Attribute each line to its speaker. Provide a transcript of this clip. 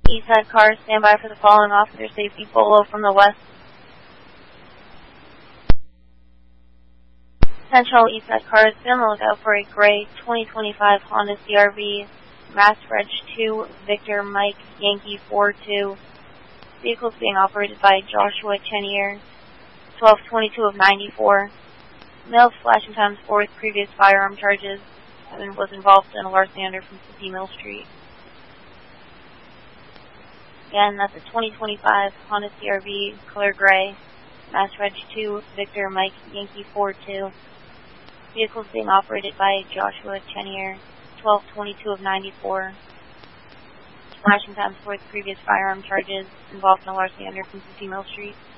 Speaker 1: East Side cars, stand by for the following officer safety polo from the west. Central East Side cars, be on the lookout for a gray 2025 Honda CRV, Mass Reg 2, Victor Mike Yankee 42. Vehicles being operated by Joshua Chenier, 1222 of 94. Male flashing times for with previous firearm charges and was involved in a larceny under from 50 Mill Street. Again, that's a 2025 Honda CRV, color gray, Mass Reg 2, Victor Mike Yankee 42. Vehicles being operated by Joshua Chenier, 1222 of 94. Flashing times for with previous firearm charges involved in a larceny under from 50 Mill Street.